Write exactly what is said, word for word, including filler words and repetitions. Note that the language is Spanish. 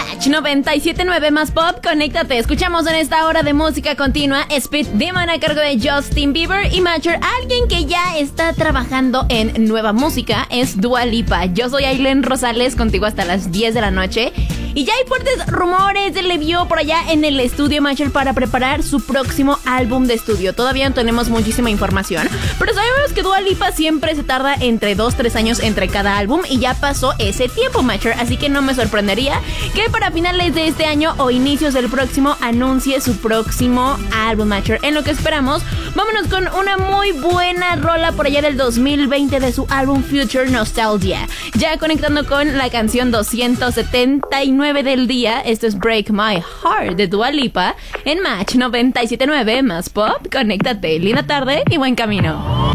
Match noventa y siete punto nueve más pop, conéctate. Escuchamos en esta hora de música continua Speed Demon a cargo de Justin Bieber y Matcher. Alguien que ya está trabajando en nueva música es Dua Lipa. Yo soy Ailén Rosales, contigo hasta las diez de la noche. Y ya hay fuertes rumores de Le vio por allá en el estudio Matcher para preparar su próximo álbum de estudio. Todavía no tenemos muchísima información, pero sabemos que Dua Lipa siempre se tarda entre dos a tres años entre cada álbum y ya pasó ese tiempo, Matcher. Así que no me sorprendería que para finales de este año o inicios del próximo anuncie su próximo álbum, Matcher. En lo que esperamos, vámonos con una muy buena rola por allá del dos mil veinte de su álbum Future Nostalgia. Ya conectando con la canción doscientos setenta y nueve del día, esto es Break My Heart de Dua Lipa en Match noventa y siete punto nueve más pop. Conéctate, linda tarde y buen camino.